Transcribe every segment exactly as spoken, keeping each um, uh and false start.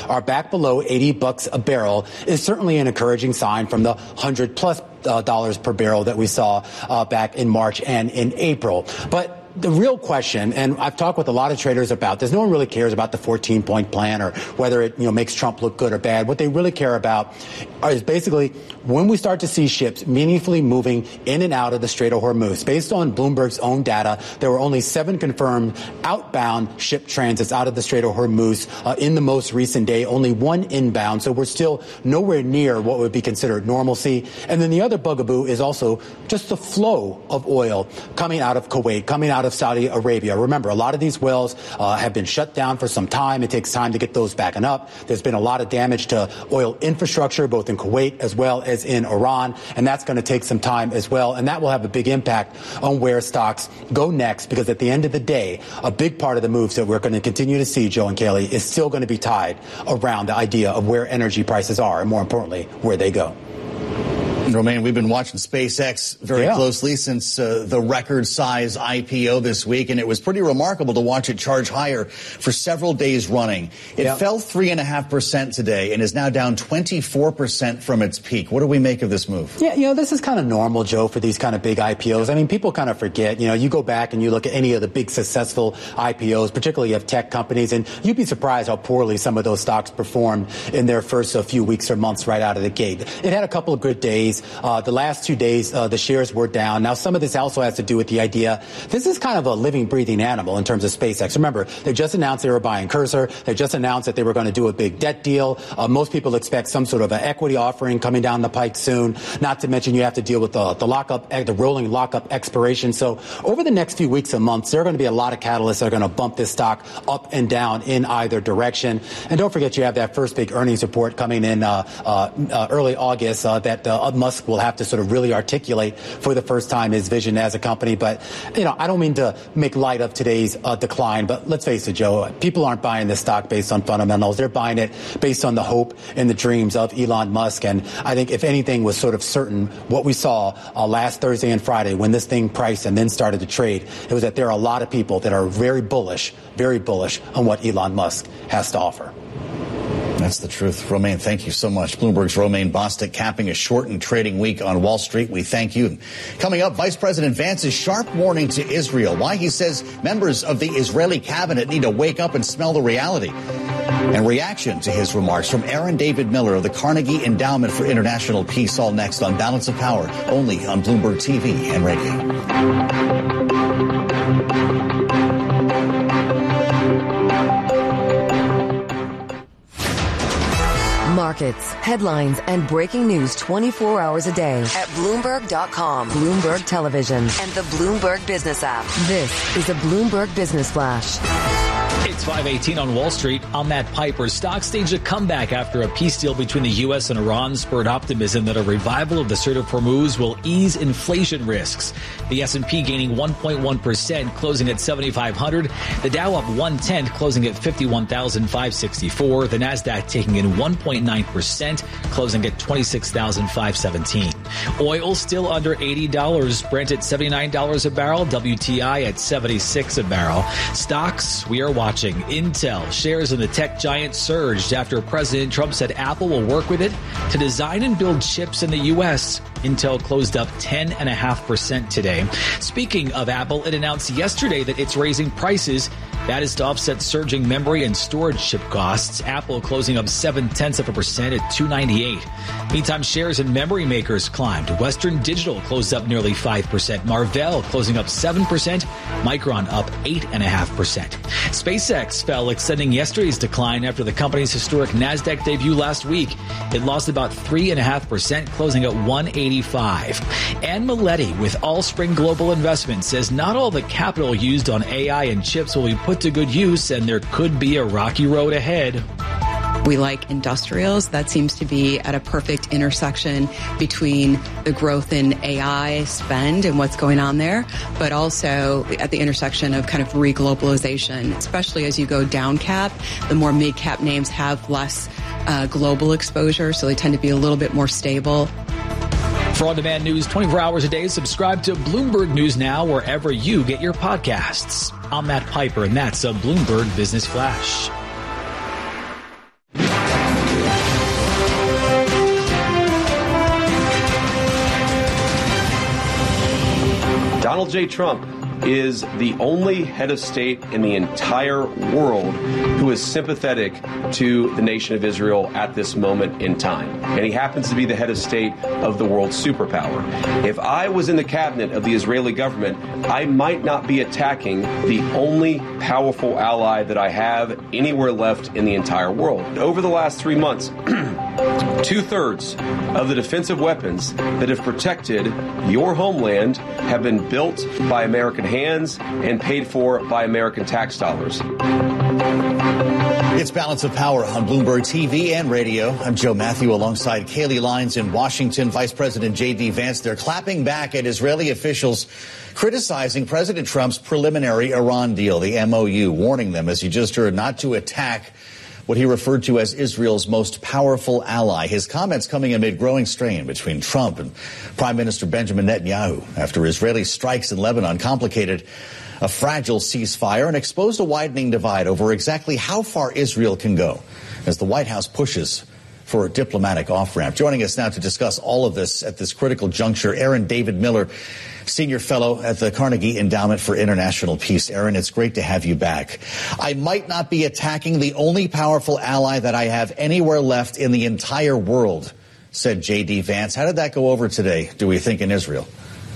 are back below eighty bucks a barrel is certainly an encouraging sign from the one hundred plus uh, dollars per barrel that we saw uh, back in March and in April. But the real question, and I've talked with a lot of traders about this, no one really cares about the fourteen-point plan or whether it, you know, makes Trump look good or bad. What they really care about is basically when we start to see ships meaningfully moving in and out of the Strait of Hormuz. Based on Bloomberg's own data, there were only seven confirmed outbound ship transits out of the Strait of Hormuz uh, in the most recent day, only one inbound. So we're still nowhere near what would be considered normalcy. And then the other bugaboo is also just the flow of oil coming out of Kuwait, coming out of Saudi Arabia. Remember, a lot of these wells uh, have been shut down for some time. It takes time to get those back and up. There's been a lot of damage to oil infrastructure, both in Kuwait as well as in Iran, and that's going to take some time as well. And that will have a big impact on where stocks go next, because at the end of the day, a big part of the moves that we're going to continue to see, Joe and Kaylee, is still going to be tied around the idea of where energy prices are, and more importantly, where they go. Romaine, we've been watching SpaceX very yeah. closely since uh, the record size I P O this week, and it was pretty remarkable to watch it charge higher for several days running. It yeah. fell three and a half percent today and is now down twenty-four percent from its peak. What do we make of this move? Yeah, you know, this is kind of normal, Joe, for these kind of big I P Os. I mean, people kind of forget, you know, you go back and you look at any of the big successful I P Os, particularly of tech companies, and you'd be surprised how poorly some of those stocks performed in their first uh, few weeks or months right out of the gate. It had a couple of good days. Uh, the last two days, uh, the shares were down. Now, some of this also has to do with the idea this is kind of a living, breathing animal in terms of SpaceX. Remember, they just announced they were buying Cursor. They just announced that they were going to do a big debt deal. Uh, most people expect some sort of an equity offering coming down the pike soon. Not to mention you have to deal with the, the lockup, the rolling lockup expiration. So over the next few weeks and months, there are going to be a lot of catalysts that are going to bump this stock up and down in either direction. And don't forget, you have that first big earnings report coming in uh, uh, uh, early August uh, that uh, Musk will have to sort of really articulate for the first time his vision as a company. But, you know, I don't mean to make light of today's uh, decline, but let's face it, Joe, people aren't buying this stock based on fundamentals. They're buying it based on the hope and the dreams of Elon Musk. And I think if anything was sort of certain, what we saw uh, last Thursday and Friday when this thing priced and then started to trade, it was that there are a lot of people that are very bullish, very bullish on what Elon Musk has to offer. That's the truth. Romaine, thank you so much. Bloomberg's Romaine Bostick capping a shortened trading week on Wall Street. We thank you. Coming up, Vice President Vance's sharp warning to Israel. Why he says members of the Israeli cabinet need to wake up and smell the reality. And reaction to his remarks from Aaron David Miller of the Carnegie Endowment for International Peace. All next on Balance of Power, only on Bloomberg T V and radio. Markets, headlines, and breaking news twenty-four hours a day at Bloomberg dot com, Bloomberg Television, and the Bloomberg Business app. This is a Bloomberg Business Flash. It's five eighteen on Wall Street. I'm Matt Piper. Stocks staged a comeback after a peace deal between the U S and Iran spurred optimism that a revival of the Strait of Hormuz will ease inflation risks. The S and P gaining one point one percent, closing at seventy-five hundred. The Dow up one-tenth, closing at fifty-one thousand five hundred sixty-four. The Nasdaq taking in one point nine percent, closing at twenty-six thousand five hundred seventeen. Oil still under eighty dollars. Brent at seventy-nine dollars a barrel. W T I at seventy-six dollars a barrel. Stocks we are watching. Intel shares in the tech giant surged after President Trump said Apple will work with it to design and build chips in the U S. Intel closed up ten point five percent today. Speaking of Apple, it announced yesterday that it's raising prices. That is to offset surging memory and storage chip costs. Apple closing up seven-tenths of a percent at two ninety-eight. Meantime, shares in memory makers climbed. Western Digital closed up nearly five percent. Marvell closing up seven percent. Micron up eight point five percent. SpaceX fell, extending yesterday's decline after the company's historic NASDAQ debut last week. It lost about three point five percent, closing at one eighty-five. Ann Maletti with Allspring Global Investments says not all the capital used on A I and chips will be put to good use, and there could be a rocky road ahead. We like industrials. That seems to be at a perfect intersection between the growth in A I spend and what's going on there, but also at the intersection of kind of reglobalization, especially as you go down cap. The more mid cap names have less uh, global exposure, so they tend to be a little bit more stable. For on-demand news twenty-four hours a day, subscribe to Bloomberg News Now wherever you get your podcasts. I'm Matt Piper, and that's a Bloomberg Business Flash. Donald J. Trump is the only head of state in the entire world who is sympathetic to the nation of Israel at this moment in time. And he happens to be the head of state of the world's superpower. If I was in the cabinet of the Israeli government, I might not be attacking the only powerful ally that I have anywhere left in the entire world. Over the last three months, two-thirds of the defensive weapons that have protected your homeland have been built by American hands and paid for by American tax dollars. It's Balance of Power on Bloomberg T V and radio. I'm Joe Matthew alongside Kaylee Lyons in Washington. Vice President J D Vance, they're clapping back at Israeli officials criticizing President Trump's preliminary Iran deal, the M O U, warning them, as you just heard, not to attack what he referred to as Israel's most powerful ally. His comments coming amid growing strain between Trump and Prime Minister Benjamin Netanyahu after Israeli strikes in Lebanon complicated a fragile ceasefire and exposed a widening divide over exactly how far Israel can go as the White House pushes for a diplomatic off-ramp. Joining us now to discuss all of this at this critical juncture, Aaron David Miller, Senior Fellow at the Carnegie Endowment for International Peace. Aaron, it's great to have you back. I might not be attacking the only powerful ally that I have anywhere left in the entire world, said J D Vance. How did that go over today, do we think, in Israel?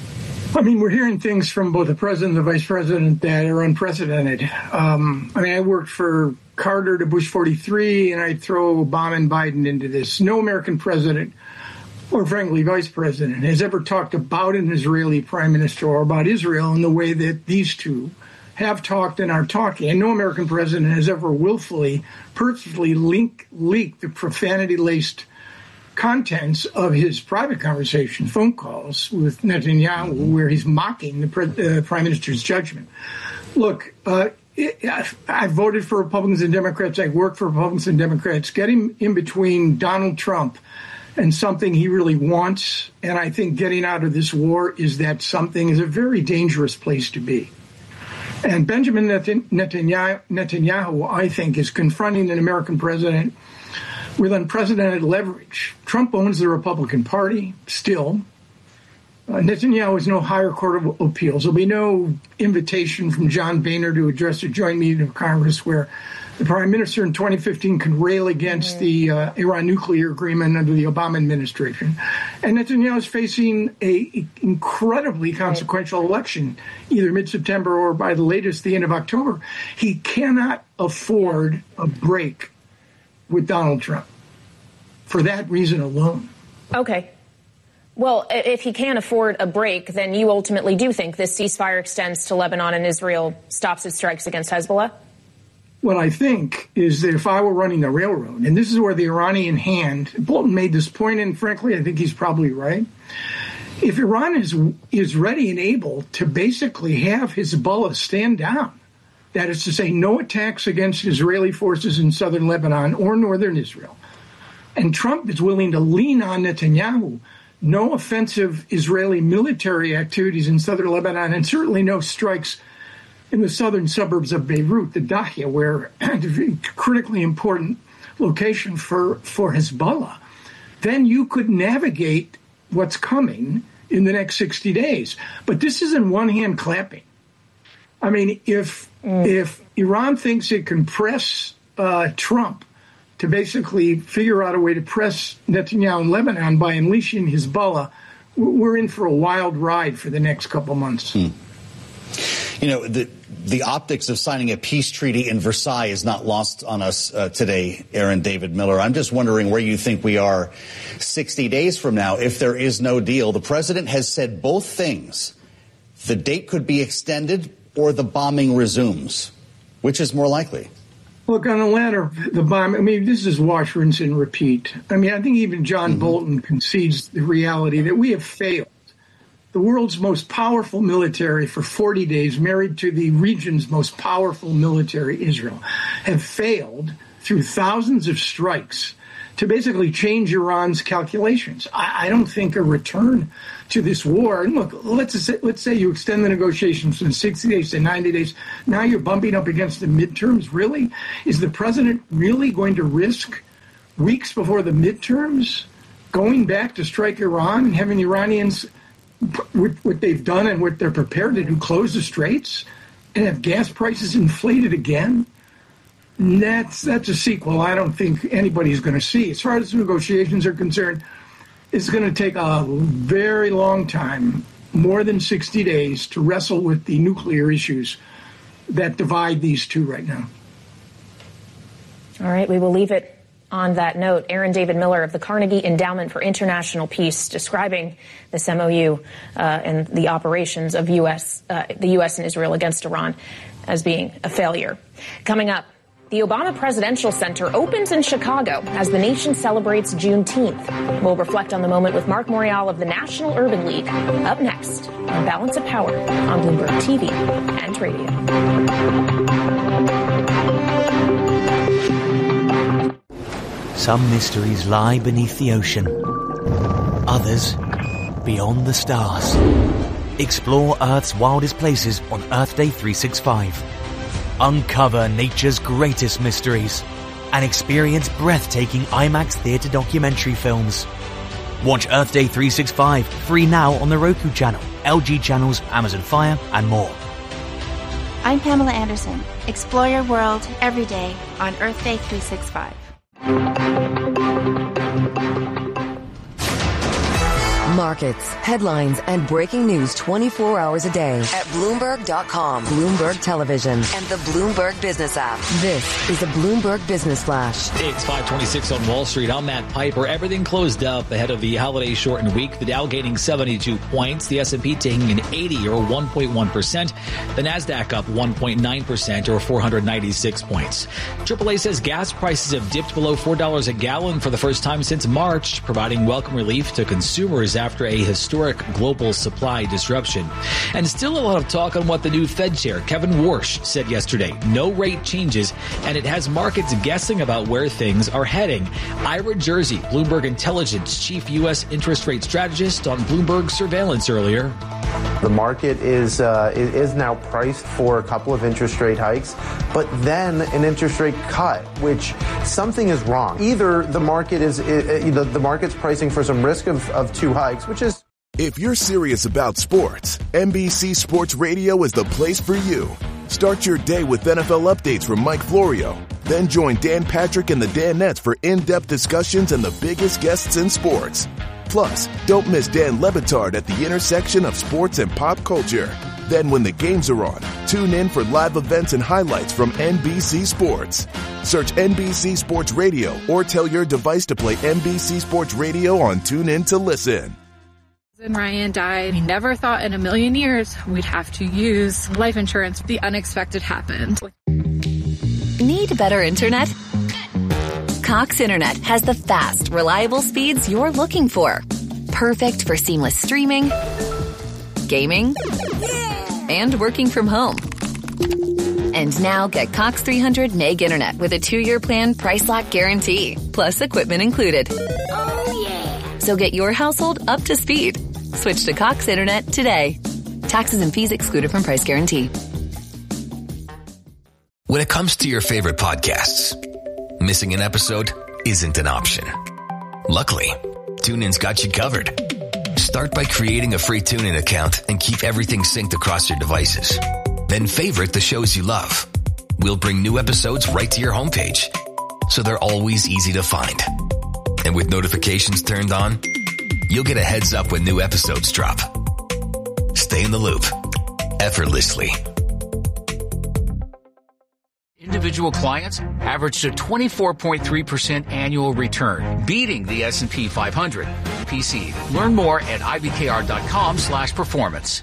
I mean, we're hearing things from both the president and the vice president that are unprecedented. Um, I mean, I worked for Carter to Bush forty-three, and I'd throw Obama and Biden into this. No American president, or frankly, vice president, has ever talked about an Israeli prime minister or about Israel in the way that these two have talked and are talking. And no American president has ever willfully, purposefully link, leaked the profanity-laced contents of his private conversation, phone calls with Netanyahu, mm-hmm. where he's mocking the pre- uh, prime minister's judgment. Look, uh, it, I voted for Republicans and Democrats. I worked for Republicans and Democrats. Getting in between Donald Trump and something he really wants, and I think getting out of this war is that something, is a very dangerous place to be. And Benjamin Netanyahu, Netanyahu, I think, is confronting an American president with unprecedented leverage. Trump owns the Republican Party still. Uh, Netanyahu has no higher court of appeals. There'll be no invitation from John Boehner to address a joint meeting of Congress where the prime minister in twenty fifteen can rail against mm-hmm. the uh, Iran nuclear agreement under the Obama administration. And Netanyahu is facing a incredibly consequential election, either mid-September or by the latest, the end of October. He cannot afford a break with Donald Trump for that reason alone. Okay. Well, if he can't afford a break, then you ultimately do think this ceasefire extends to Lebanon and Israel stops its strikes against Hezbollah? What I think is that if I were running the railroad, and this is where the Iranian hand, Bolton made this point, and frankly, I think he's probably right. If Iran is is ready and able to basically have Hezbollah stand down, that is to say, no attacks against Israeli forces in southern Lebanon or northern Israel, and Trump is willing to lean on Netanyahu, no offensive Israeli military activities in southern Lebanon, and certainly no strikes in the southern suburbs of Beirut, the Dahia, where a critically important location for, for Hezbollah, then you could navigate what's coming in the next sixty days. But this isn't one-hand clapping. I mean, if mm. if Iran thinks it can press uh, Trump to basically figure out a way to press Netanyahu in Lebanon by unleashing Hezbollah, we're in for a wild ride for the next couple months. Hmm. You know, the the optics of signing a peace treaty in Versailles is not lost on us uh, today, Aaron David Miller. I'm just wondering where you think we are sixty days from now if there is no deal. The president has said both things. The date could be extended or the bombing resumes. Which is more likely? Look, on the latter, the bomb, I mean, this is wash, rinse, and repeat. I mean, I think even John mm-hmm. Bolton concedes the reality that we have failed. The world's most powerful military for forty days, married to the region's most powerful military, Israel, have failed through thousands of strikes to basically change Iran's calculations. I, I don't think a return to this war, and look, let's say, let's say you extend the negotiations from sixty days to ninety days. Now you're bumping up against the midterms. Really? Is the president really going to risk weeks before the midterms going back to strike Iran and having the Iranians with what they've done and what they're prepared to do, close the straits and have gas prices inflated again, that's that's a sequel I don't think anybody's going to see. As far as negotiations are concerned, it's going to take a very long time, more than sixty days, to wrestle with the nuclear issues that divide these two right now. All right, we will leave it on that note. Aaron David Miller of the Carnegie Endowment for International Peace describing this M O U uh, and the operations of U S uh, the U S and Israel against Iran as being a failure. Coming up, the Obama Presidential Center opens in Chicago as the nation celebrates Juneteenth. We'll reflect on the moment with Mark Morial of the National Urban League. Up next on Balance of Power on Bloomberg T V and radio. Some mysteries lie beneath the ocean. Others beyond the stars. Explore Earth's wildest places on Earth Day three sixty-five. Uncover nature's greatest mysteries and experience breathtaking IMAX theater documentary films. Watch Earth Day three sixty-five free now on the Roku channel, L G channels, Amazon Fire, and more. I'm Pamela Anderson. Explore your world every day on Earth Day three sixty-five. Markets, headlines, and breaking news twenty-four hours a day at Bloomberg dot com, Bloomberg Television, and the Bloomberg Business app. This is a Bloomberg Business Flash. It's five twenty-six on Wall Street. I'm Matt Piper. Everything closed up ahead of the holiday shortened week. The Dow gaining seventy-two points. The S and P taking an eighty or one point one percent. The NASDAQ up one point nine percent or four hundred ninety-six points. triple A says gas prices have dipped below four dollars a gallon for the first time since March, providing welcome relief to consumers after a historic global supply disruption. And still a lot of talk on what the new Fed chair, Kevin Warsh, said yesterday. No rate changes, and it has markets guessing about where things are heading. Ira Jersey, Bloomberg Intelligence chief U S interest rate strategist on Bloomberg Surveillance earlier. The market is uh, is now priced for a couple of interest rate hikes, but then an interest rate cut, which something is wrong. Either the market is uh, the, the market's pricing for some risk of, of two hikes, which is. If you're serious about sports, N B C Sports Radio is the place for you. Start your day with N F L updates from Mike Florio. Then join Dan Patrick and the Danettes for in-depth discussions and the biggest guests in sports. Plus, don't miss Dan Le Batard at the intersection of sports and pop culture. Then when the games are on, tune in for live events and highlights from N B C Sports. Search N B C Sports Radio or tell your device to play N B C Sports Radio on TuneIn to listen. When Ryan died, we never thought in a million years we'd have to use life insurance. The unexpected happened. Need better internet? Cox Internet has the fast, reliable speeds you're looking for. Perfect for seamless streaming, gaming, and working from home. And now get Cox three hundred meg internet with a two-year plan price lock guarantee, plus equipment included. Oh, yeah. So get your household up to speed. Switch to Cox Internet today. Taxes and fees excluded from price guarantee. When it comes to your favorite podcasts, missing an episode isn't an option. Luckily, TuneIn's got you covered. Start by creating a free TuneIn account and keep everything synced across your devices. Then favorite the shows you love. We'll bring new episodes right to your homepage, so they're always easy to find. And with notifications turned on, you'll get a heads up when new episodes drop. Stay in the loop, effortlessly. Individual clients averaged a twenty-four point three percent annual return, beating the S and P five hundred. P C. Learn more at I B K R dot com slash performance.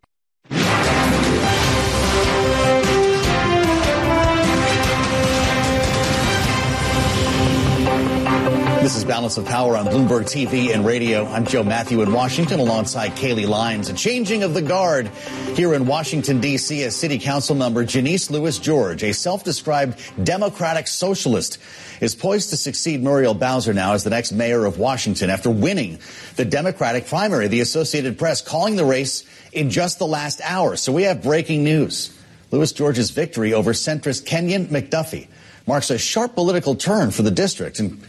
This is Balance of Power on Bloomberg T V and radio. I'm Joe Matthew in Washington alongside Kaylee Lyons. A changing of the guard here in Washington, D C as City Council member Janice Lewis George, a self-described Democratic socialist, is poised to succeed Muriel Bowser now as the next mayor of Washington after winning the Democratic primary. The Associated Press calling the race in just the last hour. So we have breaking news. Lewis George's victory over centrist Kenyon McDuffie marks a sharp political turn for the district and